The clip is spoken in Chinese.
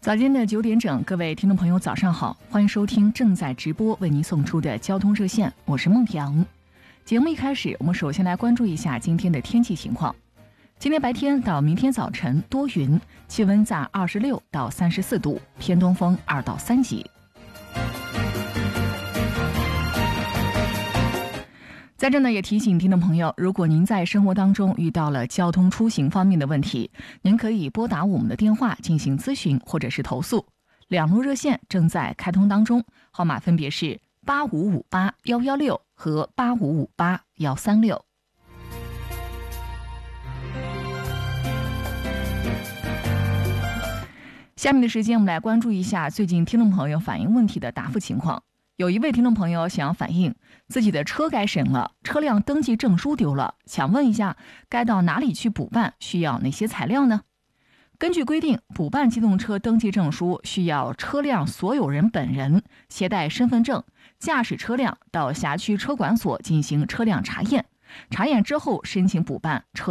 早间的9点整，各位听众朋友早上好，欢迎收听正在直播为您送出的交通热线，我是孟阳。节目一开始，我们首先来关注一下今天的天气情况。今天白天到明天早晨多云，气温在26到34度，偏东风2到3级。在这呢，也提醒听众朋友，如果您在生活当中遇到了交通出行方面的问题，您可以拨打我们的电话进行咨询或者是投诉。两路热线正在开通当中，号码分别是8558-116和8558-136。下面的时间，我们来关注一下最近听众朋友反映问题的答复情况。有一位听众朋友想要反映自己的车该审了，车辆登记证书丢了，想问一下该到哪里去补办，需要哪些材料呢？根据规定，补办机动车登记证书需要车辆所有人本人携带身份证，驾驶车辆到辖区车管所进行车辆查验，查验之后申请补办车